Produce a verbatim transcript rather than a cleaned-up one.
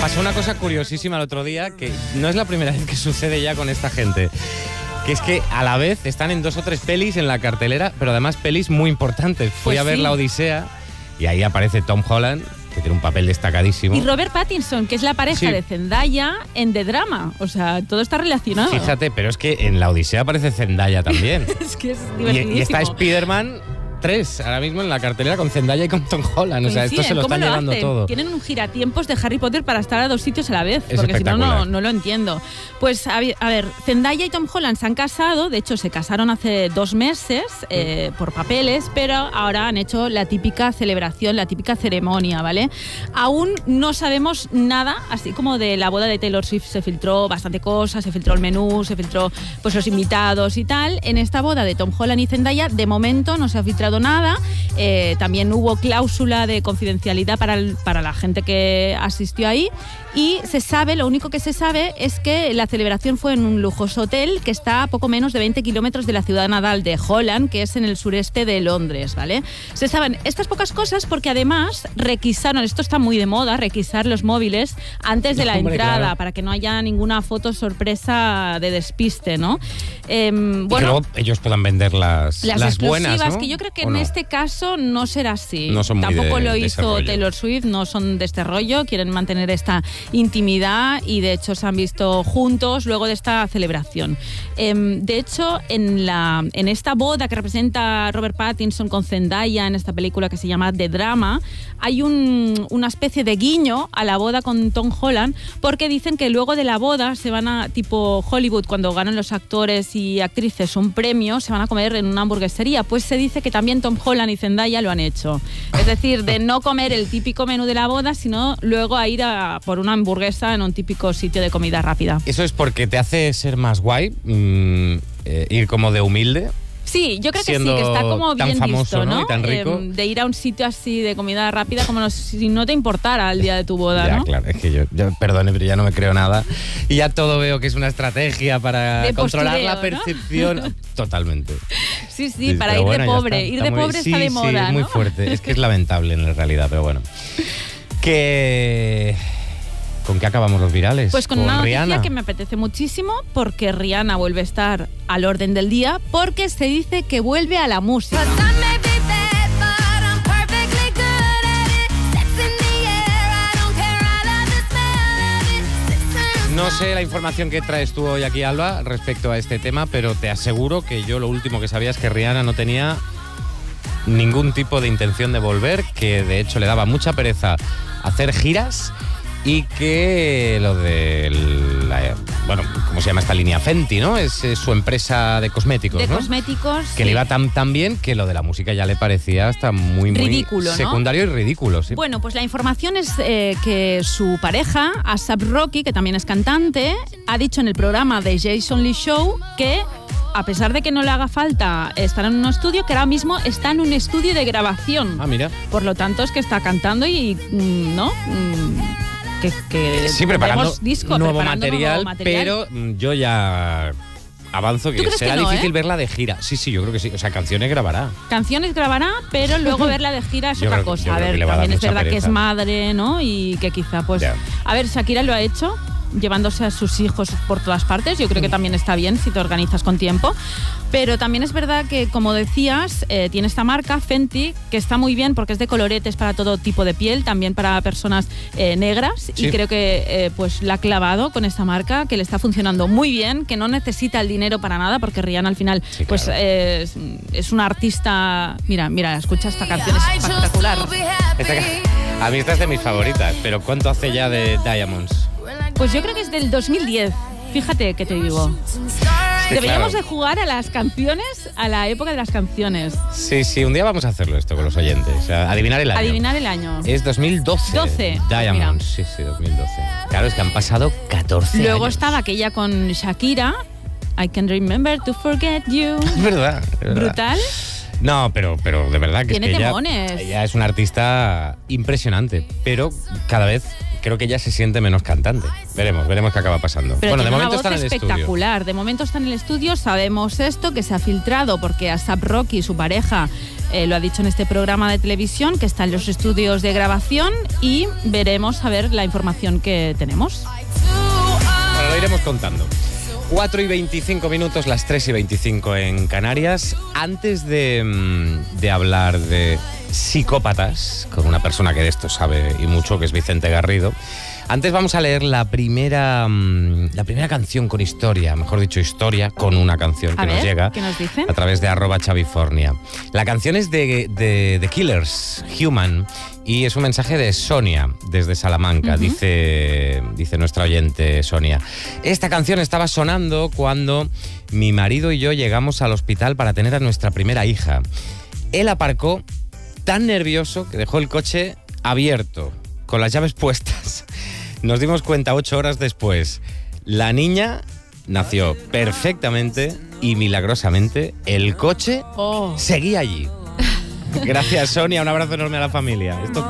pasó una cosa curiosísima el otro día, que no es la primera vez que sucede ya con esta gente. Que es que a la vez están en dos o tres pelis en la cartelera, pero además pelis muy importantes. Fui Pues a ver sí. La Odisea y ahí aparece Tom Holland, que tiene un papel destacadísimo. Y Robert Pattinson, que es la pareja Sí. de Zendaya en The Drama. O sea, todo está relacionado. Fíjate, pero es que en La Odisea aparece Zendaya también. Es que es y, divertidísimo. y está Spider-Man tres ahora mismo en la cartelera con Zendaya y con Tom Holland. O sea, esto se lo ¿Cómo están llevando hacen? todo. Tienen un giratiempos de Harry Potter para estar a dos sitios a la vez, Es porque si no, no, espectacular. no lo entiendo. Pues, a ver, a ver, Zendaya y Tom Holland se han casado, de hecho, se casaron hace dos meses eh, por papeles, pero ahora han hecho la típica celebración, la típica ceremonia, ¿vale? Aún no sabemos nada, así como de la boda de Taylor Swift se filtró bastante cosas, se filtró el menú, se filtró pues los invitados y tal. En esta boda de Tom Holland y Zendaya, de momento no se ha filtrado nada. Eh, también hubo cláusula de confidencialidad para, el, para la gente que asistió ahí y se sabe, lo único que se sabe es que la celebración fue en un lujoso hotel que está a poco menos de veinte kilómetros de la ciudad natal de Holland, que es en el sureste de Londres, ¿vale? Se saben estas pocas cosas porque además requisaron, esto está muy de moda, requisar los móviles antes de la Hombre, entrada, claro. para que no haya ninguna foto sorpresa de despiste, ¿no? Eh, Y que bueno, luego ellos puedan vender las, las, las buenas, exclusivas, ¿no? que yo creo que ¿O en no? este caso no será así. No son muy Tampoco de- lo de ese hizo rollo. Taylor Swift, no son de este rollo, quieren mantener esta intimidad y de hecho se han visto juntos luego de esta celebración. Eh, de hecho, en, la, en esta boda que representa Robert Pattinson con Zendaya en esta película que se llama The Drama, hay un, una especie de guiño a la boda con Tom Holland, porque dicen que luego de la boda se van a, tipo Hollywood, cuando ganan los actores y actrices un premio, se van a comer en una hamburguesería. Pues se dice que también Tom Holland y Zendaya lo han hecho. Es decir, de no comer el típico menú de la boda, sino luego a ir a por una hamburguesa en un típico sitio de comida rápida. Eso es porque te hace ser más guay, mmm, eh, ir como de humilde. Sí, yo creo que sí, Siendo que está como tan bien famoso, visto, ¿no? ¿no? Y tan rico. Eh, de ir a un sitio así de comida rápida como no- si no te importara el día de tu boda, Ya, ¿no? claro, es que yo, yo, perdone, pero ya no me creo nada. Y ya todo veo que es una estrategia para De controlar postureo, la ¿no? percepción. Totalmente. Sí, sí, Sí, para pero ir bueno, de ya pobre. está, ir está de muy- pobre sí, está de sí, moda, es muy ¿no? fuerte. Es que es lamentable en realidad, pero bueno. Que... ¿Con qué acabamos los virales? Pues con, una noticia Rihanna. que me apetece muchísimo, porque Rihanna vuelve a estar al orden del día, porque se dice que vuelve a la música. No sé la información que traes tú hoy aquí, Alba, respecto a este tema, pero te aseguro que yo lo último que sabía es que Rihanna no tenía ningún tipo de intención de volver, que de hecho le daba mucha pereza hacer giras y que lo de la, bueno, ¿cómo se llama esta línea? Fenty, ¿no? Es, es su empresa de cosméticos, De ¿no? cosméticos. Que sí. le iba tan, tan bien que lo de la música ya le parecía hasta muy, muy Ridículo, ¿no? secundario y ridículo, sí. Bueno, pues la información es eh, que su pareja, A$ap Rocky, que también es cantante, ha dicho en el programa de Jason Lee Show que, a pesar de que no le haga falta estar en un estudio, que ahora mismo está en un estudio de grabación. Ah, mira. Por lo tanto, es que está cantando y, mm, ¿no? Mm, que, que Sí, preparando vemos disco, nuevo, preparando material, nuevo material. pero mm, yo ya avanzo ¿Tú que crees será que no, difícil eh? verla de gira. Sí, sí, yo creo que sí. O sea, canciones grabará. Canciones grabará, pero luego verla de gira es Yo otra creo- yo cosa. A creo que ver, le va a dar también es mucha verdad que pereza. es madre, ¿no? Y que quizá, pues... Ya. A ver, Shakira lo ha hecho, llevándose a sus hijos por todas partes. Yo creo que también está bien si te organizas con tiempo. Pero también es verdad que, como decías, eh, tiene esta marca, Fenty, que está muy bien porque es de coloretes para todo tipo de piel, también para personas eh, negras. Sí. Y creo que eh, pues la ha clavado con esta marca, que le está funcionando muy bien, que no necesita el dinero para nada, porque Rihanna al final Sí, pues claro. eh, es, es una artista... Mira, mira, escucha esta canción, es espectacular. Esta ca- a mí esta es de mis favoritas, pero ¿cuánto hace ya de Diamonds? Pues yo creo que es del dos mil diez. Fíjate que te digo. Sí, Deberíamos claro. de jugar a las canciones, a la época de las canciones. Sí, sí, un día vamos a hacerlo esto con los oyentes. O sea, adivinar el año. Adivinar el año. Es dos mil doce. doce, Diamonds, sí, sí, dos mil doce. Claro, es que han pasado catorce Luego años. estaba aquella con Shakira, I Can Remember to Forget You. Es verdad, es verdad. Brutal. No, pero, pero de verdad que Tiene es que ella, temones. ella es una artista impresionante, pero cada vez creo que ella se siente menos cantante. Veremos, veremos qué acaba pasando. Pero bueno, de tiene momento una voz está en el espectacular. estudio. De momento está en el estudio. Sabemos esto, que se ha filtrado porque A$ap Rocky, su pareja, eh, lo ha dicho en este programa de televisión, que está en los estudios de grabación, y veremos a ver la información que tenemos. Bueno, lo iremos contando. cuatro y veinticinco minutos, las tres y veinticinco en Canarias. Antes de, de hablar de psicópatas, con una persona que de esto sabe y mucho, que es Vicente Garrido, antes vamos a leer la primera, la primera canción con historia, mejor dicho, historia con una canción que A ver, nos llega ¿qué nos dicen? a través de arroba Chavifornia. La canción es de, de The Killers, Human, y es un mensaje de Sonia, desde Salamanca. Uh-huh. Dice, dice nuestra oyente Sonia: esta canción estaba sonando cuando mi marido y yo llegamos al hospital para tener a nuestra primera hija. Él aparcó tan nervioso que dejó el coche abierto, con las llaves puestas. Nos dimos cuenta ocho horas después. La niña nació perfectamente y milagrosamente el coche oh. seguía allí. Gracias, Sonia. Un abrazo enorme a la familia. Esto es para